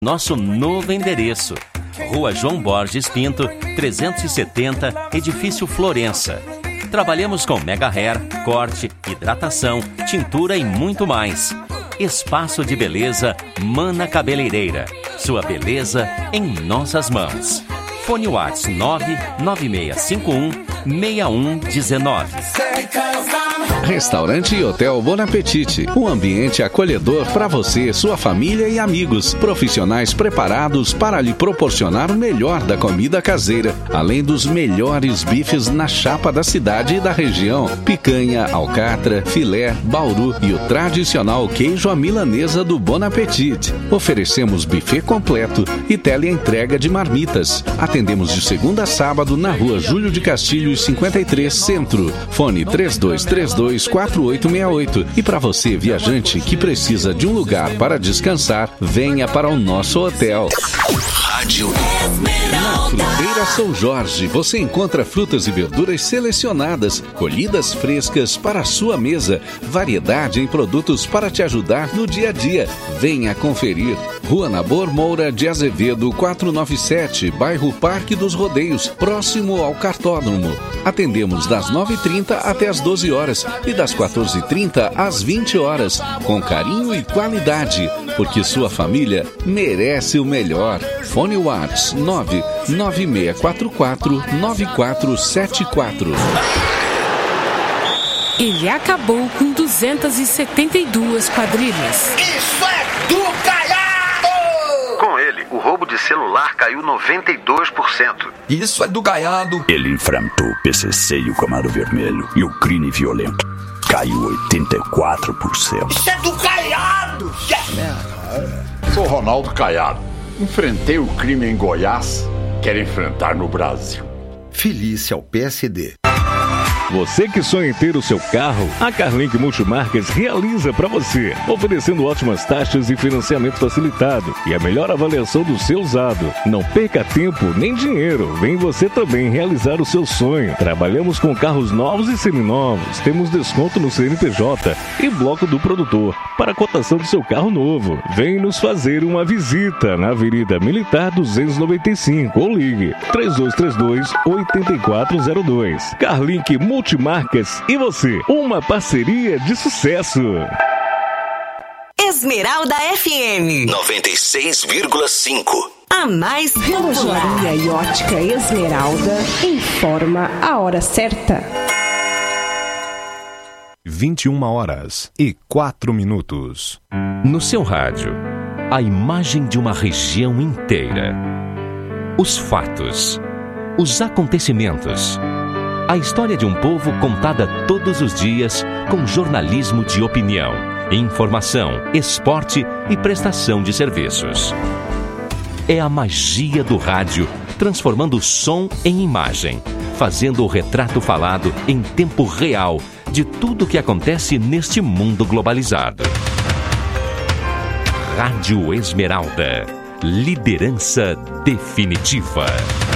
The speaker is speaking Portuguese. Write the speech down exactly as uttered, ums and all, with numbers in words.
Nosso novo endereço, Rua João Borges Pinto, trezentos e setenta, Edifício Florença. Trabalhamos com mega hair, corte, hidratação, tintura e muito mais. Espaço de beleza Mana Cabeleireira. Sua beleza em nossas mãos. Fone WhatsApp nove nove seis cinco um, seis um um nove. Restaurante e Hotel Bon Appetit. Um ambiente acolhedor para você, sua família e amigos. Profissionais preparados para lhe proporcionar o melhor da comida caseira, além dos melhores bifes na chapa da cidade e da região. Picanha, alcatra, filé, bauru e o tradicional queijo à milanesa do Bon Appetit. Oferecemos buffet completo e teleentrega de marmitas. Atendemos de segunda a sábado na Rua Júlio de Castilhos cinquenta e três, Centro. Fone três dois três dois, quatro oito seis oito. E para você, viajante, que precisa de um lugar para descansar, venha para o nosso hotel. Rádio Na Fruteira São Jorge, você encontra frutas e verduras selecionadas, colhidas frescas para a sua mesa, variedade em produtos para te ajudar no dia a dia. Venha conferir. Rua Nabor Moura de Azevedo, quatrocentos e noventa e sete, bairro Parque dos Rodeios, próximo ao Cartódromo. Atendemos das nove e trinta até as doze horas e das quatorze e trinta às vinte horas, com carinho e qualidade, porque sua família merece o melhor. Fone WhatsApp nove nove seis quatro quatro, nove quatro sete quatro. Ele acabou com duzentas e setenta e duas quadrilhas. Isso é do caiado! Com ele, o roubo de celular caiu noventa e dois por cento. Isso é do gaiado. Ele enfrentou o P C C e o Comando Vermelho e o crime violento caiu oitenta e quatro por cento. Isso é do caiado! Sou Ronaldo Caiado. Enfrentei o crime em Goiás, quero enfrentar no Brasil. Filice ao P S D. Você que sonha em ter o seu carro, a Carlink Multimarcas realiza para você, oferecendo ótimas taxas e financiamento facilitado e a melhor avaliação do seu usado. Não perca tempo nem dinheiro, vem você também realizar o seu sonho. Trabalhamos com carros novos e seminovos, temos desconto no C N P J e bloco do produtor para a cotação do seu carro novo. Vem nos fazer uma visita na Avenida Militar duzentos e noventa e cinco ou ligue três dois três dois, oito quatro zero dois. Carlink Multimarcas. Multimarcas e você, uma parceria de sucesso. Esmeralda F M noventa e seis vírgula cinco. A mais Relojaria e Ótica Esmeralda informa a hora certa. vinte e uma horas e quatro minutos. No seu rádio, a imagem de uma região inteira. Os fatos, os acontecimentos. A história de um povo contada todos os dias com jornalismo de opinião, informação, esporte e prestação de serviços. É a magia do rádio, transformando som em imagem, fazendo o retrato falado em tempo real de tudo o que acontece neste mundo globalizado. Rádio Esmeralda, liderança definitiva.